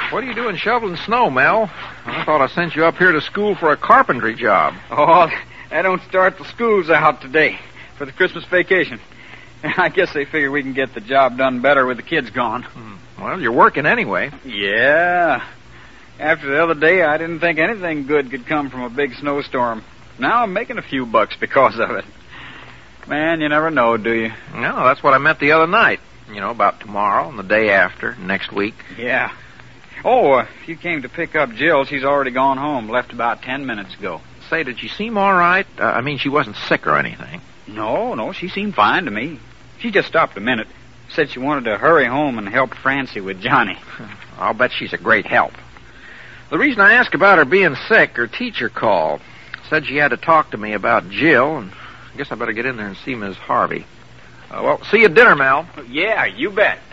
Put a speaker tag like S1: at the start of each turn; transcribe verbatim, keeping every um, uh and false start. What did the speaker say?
S1: What are you doing shoveling snow, Mel? I thought I sent you up here to school for a carpentry job.
S2: Oh, I don't start the schools out today for the Christmas vacation. I guess they figure we can get the job done better with the kids gone.
S1: Well, you're working anyway.
S2: Yeah. After the other day, I didn't think anything good could come from a big snowstorm. Now I'm making a few bucks because of it. Man, you never know, do you?
S1: No, that's what I meant the other night. You know, about tomorrow and the day after, next week.
S2: Yeah. Oh, uh, if you came to pick up Jill, she's already gone home. Left about ten minutes ago.
S1: Say, did she seem all right? Uh, I mean, she wasn't sick or anything.
S2: No, no, she seemed fine to me. She just stopped a minute. Said she wanted to hurry home and help Francie with Johnny.
S1: I'll bet she's a great help. The reason I asked about her being sick, her teacher called. Said she had to talk to me about Jill, and I guess I better get in there and see Miss Harvey. Uh, well, see you at dinner, Mel.
S2: Yeah, you bet.